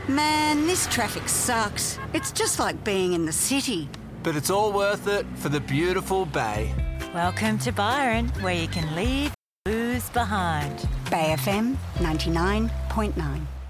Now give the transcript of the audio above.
Man, this traffic sucks. It's just like being in the city. But it's all worth it for the beautiful bay. Welcome to Byron, where you can leave booze behind. Bay FM 99.9.